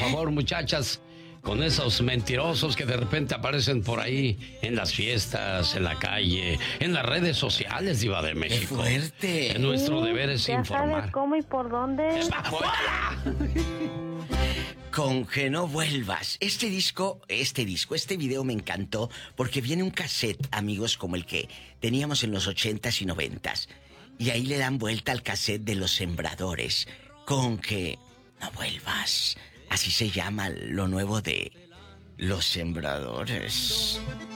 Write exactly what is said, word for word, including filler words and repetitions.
favor, muchachas, con esos mentirosos que de repente aparecen por ahí en las fiestas, en la calle, en las redes sociales, Diva de México. ¡Qué fuerte! Que nuestro Sí, deber es ya informar. sabes cómo y por dónde. Con que no vuelvas. Este disco, este disco, este video me encantó porque viene un cassette, amigos, como el que teníamos en los ochentas y noventas. Y ahí le dan vuelta al cassette de Los Sembradores. Con que no vuelvas. Así se llama lo nuevo de Los Sembradores.